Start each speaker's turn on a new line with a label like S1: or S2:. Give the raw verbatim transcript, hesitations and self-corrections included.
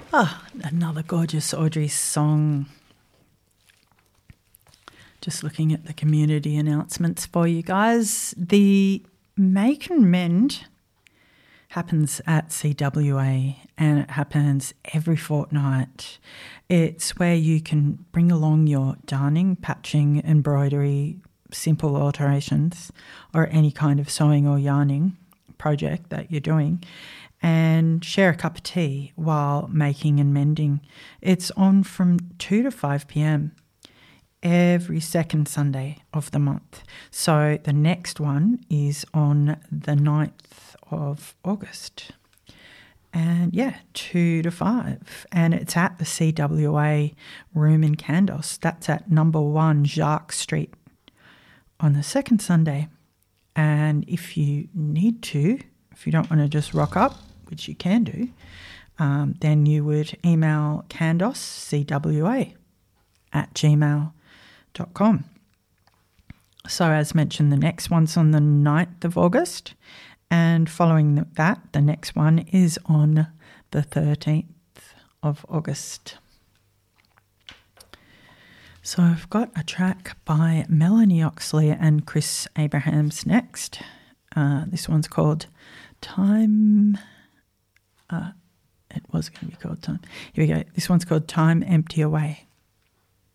S1: Oh, another gorgeous Audrey song. Just looking at the community announcements for you guys. The Make and Mend happens at C W A and it happens every fortnight. It's where you can bring along your darning, patching, embroidery, simple alterations or any kind of sewing or yarning project that you're doing and share a cup of tea while making and mending. It's on from two to five p.m. every second Sunday of the month. So the next one is on the ninth of August. And yeah, two to five. And it's at the C W A room in Kandos. That's at number one Jacques Street on the second Sunday. And if you need to, if you don't want to just rock up, which you can do, um, then you would email Kandos C W A at gmail dot com. So as mentioned, the next one's on the ninth of August, and following that, the next one is on the thirteenth of August. So I've got a track by Melanie Oxley and Chris Abrahams next. Uh, this one's called Time... Uh, it was going to be called Time. Here we go. This one's called Time Empty Away.